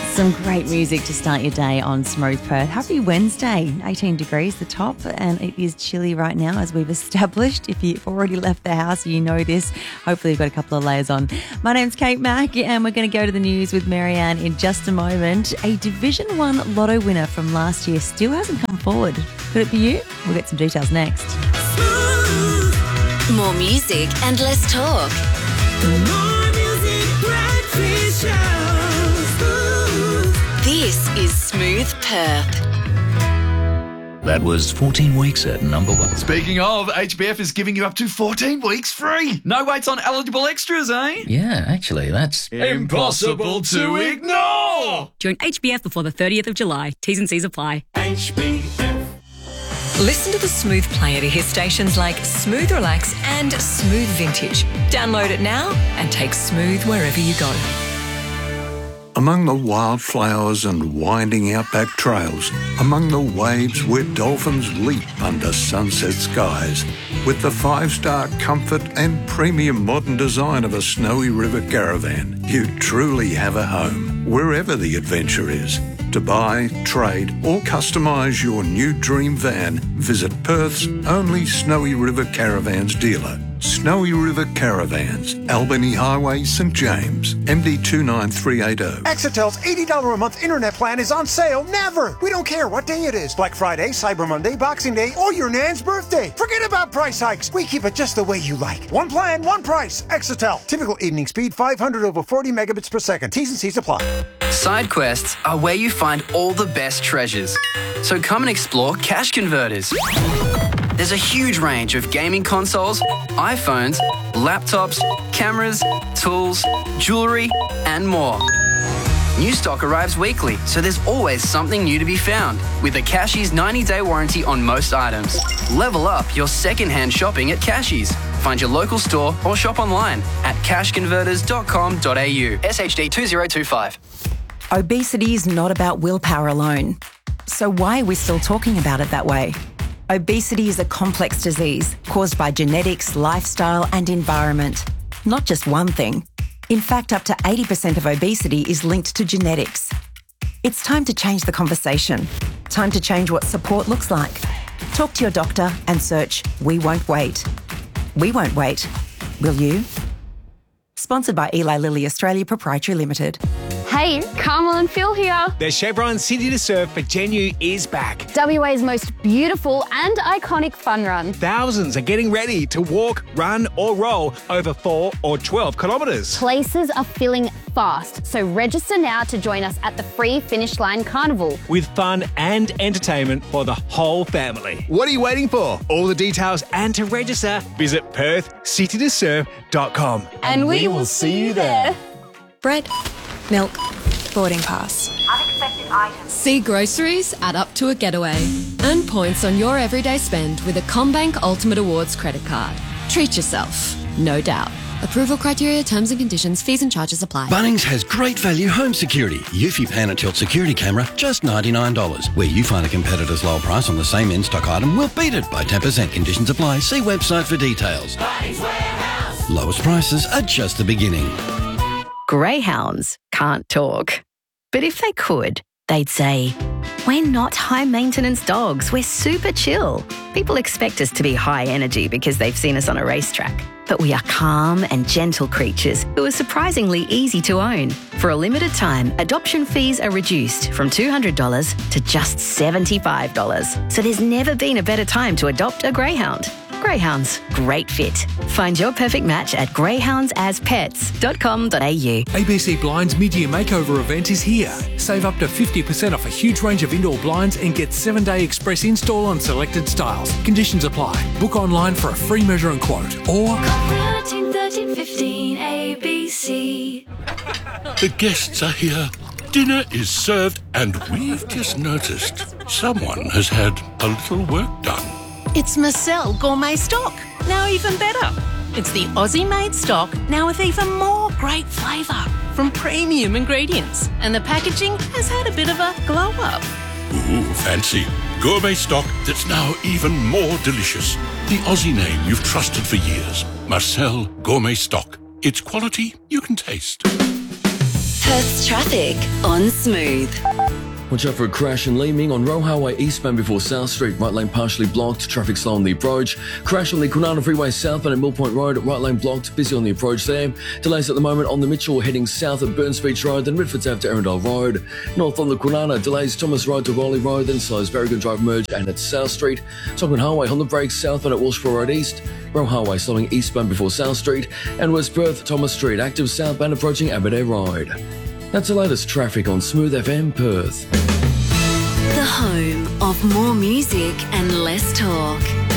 Some great music to start your day on Smooth Perth. Happy Wednesday, 18 degrees the top, and it is chilly right now as we've established. If you've already left the house, you know this. Hopefully you've got a couple of layers on. My name's Kate Mack and we're going to go to the news with Marianne in just a moment. A Division 1 lotto winner from last year still hasn't come forward. Could it be you? We'll get some details next. More music and less talk. More music, breakfast show. This is Smooth Perth. That was 14 weeks at number 1. Speaking of, HBF is giving you up to 14 weeks free. No waits on eligible extras, eh? Yeah, actually, that's impossible to ignore. Join HBF before the 30th of July. T's and C's apply. HBF. Listen to the Smooth player to hear stations like Smooth Relax and Smooth Vintage. Download it now and take Smooth wherever you go. Among the wildflowers and winding outback trails, among the waves where dolphins leap under sunset skies, with the 5-star comfort and premium modern design of a Snowy River caravan, you truly have a home, wherever the adventure is. To buy, trade or customise your new dream van, visit Perth's only Snowy River Caravans dealer. Snowy River Caravans, Albany Highway, St James, MD 29380. Exitel's $80 a month internet plan is on sale never. We don't care what day it is. Black Friday, Cyber Monday, Boxing Day, or your Nan's birthday. Forget about price hikes. We keep it just the way you like. One plan, one price. Exitel. Typical evening speed 500 over 40 megabits per second. T's and C's apply. Side quests are where you find all the best treasures. So come and explore Cash Converters. There's a huge range of gaming consoles, iPhones, laptops, cameras, tools, jewellery, and more. New stock arrives weekly, so there's always something new to be found. With a Cashies 90-day warranty on most items. Level up your second-hand shopping at Cashies. Find your local store or shop online at cashconverters.com.au. SHD 2025. Obesity is not about willpower alone. So why are we still talking about it that way? Obesity is a complex disease caused by genetics, lifestyle and environment. Not just one thing. In fact, up to 80% of obesity is linked to genetics. It's time to change the conversation. Time to change what support looks like. Talk to your doctor and search We Won't Wait. We won't wait. Will you? Sponsored by Eli Lilly Australia Proprietary Limited. Hey, Carmel and Phil here. The Chevron City to Surf for Genu is back. WA's most beautiful and iconic fun run. Thousands are getting ready to walk, run or roll over 4 or 12 kilometres. Places are filling fast, so register now to join us at the free Finish Line Carnival. With fun and entertainment for the whole family. What are you waiting for? All the details and to register, visit perthcitytosurf.com. And we will see you there. Bread, milk, boarding pass. Unexpected items. See groceries add up to a getaway. Earn points on your everyday spend with a CommBank Ultimate Awards credit card. Treat yourself, no doubt. Approval criteria, terms and conditions, fees and charges apply. Bunnings has great value home security. Eufy Pan and Tilt security camera, just $99. Where you find a competitor's lower price on the same in-stock item, we'll beat it by 10%. Conditions apply. See website for details. Bunnings Warehouse. Lowest prices are just the beginning. Greyhounds can't talk. But if they could, they'd say, "We're not high-maintenance dogs. We're super chill." People expect us to be high energy because they've seen us on a racetrack. But we are calm and gentle creatures who are surprisingly easy to own. For a limited time, adoption fees are reduced from $200 to just $75. So there's never been a better time to adopt a greyhound. Greyhounds, great fit. Find your perfect match at greyhoundsaspets.com.au. ABC Blinds mid-year makeover event is here. Save up to 50% off a huge range of indoor blinds and get 7-day express install on selected styles. Conditions apply. Book online for a free measure and quote or... 13 15 ABC. The guests are here. Dinner is served and we've just noticed someone has had a little work done. It's Marcel Gourmet Stock, now even better. It's the Aussie-made stock, now with even more great flavour from premium ingredients. And the packaging has had a bit of a glow-up. Ooh, fancy. Gourmet stock that's now even more delicious. The Aussie name you've trusted for years. Marcel Gourmet Stock. It's quality you can taste. Perth's traffic on Smooth. Watch out for a crash in Leeming on Roe Highway eastbound before South Street. Right lane partially blocked. Traffic slow on the approach. Crash on the Kwinana Freeway southbound at Mill Point Road. Right lane blocked. Busy on the approach there. Delays at the moment on the Mitchell heading south at Burns Beach Road. Then Redford's Ave to Arundel Road. North on the Kwinana. Delays Thomas Road to Raleigh Road. Then slows Very Good Drive merge and at South Street. Tonkin Highway on the brakes southbound at Walshpur Road East. Roe Highway slowing eastbound before South Street. And West Perth Thomas Street active southbound approaching Aberdare Road. That's the latest traffic on Smooth FM Perth. The home of more music and less talk.